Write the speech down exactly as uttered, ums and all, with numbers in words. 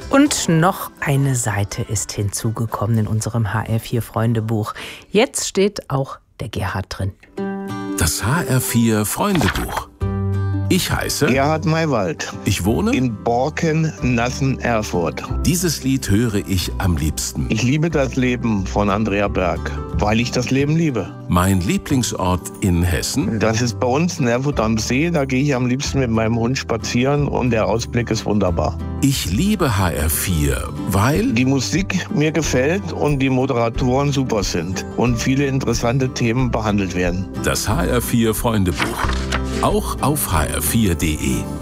Und noch eine Seite ist hinzugekommen in unserem H R vier Freundebuch. Jetzt steht auch der Gerhard drin. Das H R vier Freundebuch. Ich heiße Gerhard Maywald. Ich wohne in Borken, Nassen, Erfurt. Dieses Lied höre ich am liebsten. Ich liebe das Leben von Andrea Berg, weil ich das Leben liebe. Mein Lieblingsort in Hessen? Das ist bei uns in Erfurt am See. Da gehe ich am liebsten mit meinem Hund spazieren und der Ausblick ist wunderbar. Ich liebe H R vier, weil die Musik mir gefällt und die Moderatoren super sind und viele interessante Themen behandelt werden. Das H R vier Freundebuch. Auch auf h r vier punkt d e.